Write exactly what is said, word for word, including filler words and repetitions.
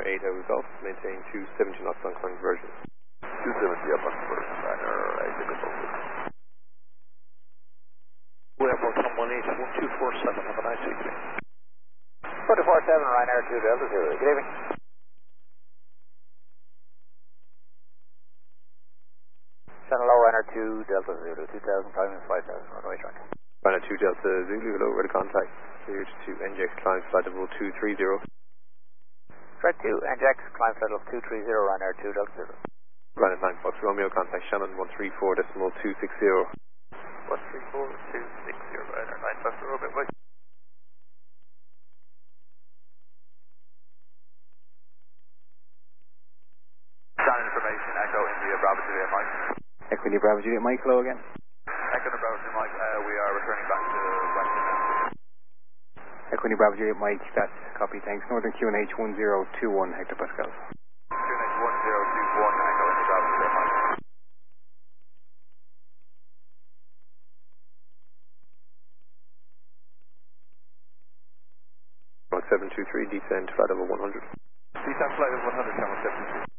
eight Hotel Golf, maintain two seventy knots on conversion. two seventy up on conversion, Ryanair eight Echo Golf. We have one one eight one two four seven, have a nice evening. two four seven, Ryanair two Delta Zulu, good evening. Channel low, Ryanair two Delta Zulu, two thousand five minutes, five thousand, runway track. Ryanair two Delta Zulu, hello, ready to contact. Cleared to N J X, climb flight level two three zero. Track two, N J X, climb flight level two three zero, Ryanair two Delta Zulu. Ryanair nine Fox Romeo, contact Shannon one three four decimal two six zero. one three four two six zero, Ryanair nine Fox Romeo, wait. Sound information, Echo India Bravo Juliet Mike. Echo India Bravo Juliet Mike, hello again. Echo India Bravo Juliet Mike, uh, we are returning back to Western. Echo India Bravo Juliet Mike, that's copy, thanks. Northern Q N H one zero two one hectopascals. Q N H one zero two one, Echo India Bravo Juliet Mike. seven two three, descend flight level one hundred. Descend flight level one hundred, channel seven two three.